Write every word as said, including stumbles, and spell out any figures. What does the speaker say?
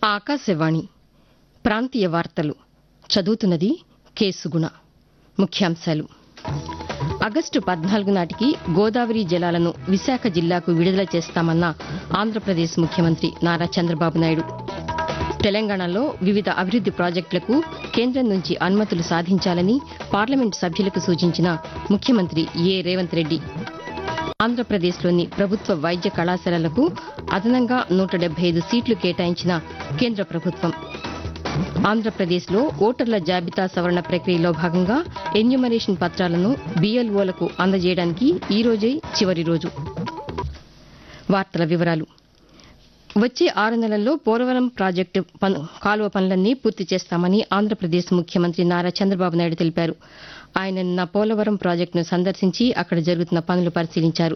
ఆకాశవాణి ప్రాంతీయ వార్తలు చదువుతున్నది కె సుగుణ. ముఖ్యాంశాలు: ఆగస్టు పద్నాలుగు నాటికి గోదావరి జలాలను విశాఖ జిల్లాకు విడుదల చేస్తామన్న ఆంధ్రప్రదేశ్ ముఖ్యమంత్రి నారా చంద్రబాబు నాయుడు. తెలంగాణలో వివిధ అభివృద్ది ప్రాజెక్టులకు కేంద్రం నుంచి అనుమతులు సాధించాలని పార్లమెంటు సభ్యులకు సూచించిన ముఖ్యమంత్రి ఏ రేవంత్ రెడ్డి. ఆంధ్రప్రదేశ్లోని ప్రభుత్వ వైద్య కళాశాలలకు అదనంగా నూట డెబ్బై ఐదు సీట్లు కేటాయించిన కేంద్ర ప్రభుత్వం. ఆంధ్రప్రదేశ్లో ఓటర్ల జాబితా సవరణ ప్రక్రియలో భాగంగా ఎన్యూమరేషన్ పత్రాలను బీఎల్ఓలకు అందజేయడానికి ఈ రోజే చివరి రోజు. వార్తల వివరాలు. వచ్చే ఆరు నెలల్లో పోలవరం ప్రాజెక్టు కాలువ పనులన్నీ పూర్తి చేస్తామని ఆంధ్రప్రదేశ్ ముఖ్యమంత్రి నారా చంద్రబాబు నాయుడు తెలిపారు. ఆయన నిన్న పోలవరం ప్రాజెక్టును సందర్శించి అక్కడ జరుగుతున్న పనులు పరిశీలించారు.